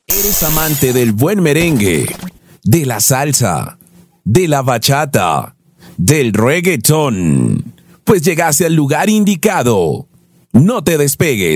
¿Eres amante del buen merengue, de la salsa, de la bachata, del reggaetón? Pues llegaste al lugar indicado. No te despegues.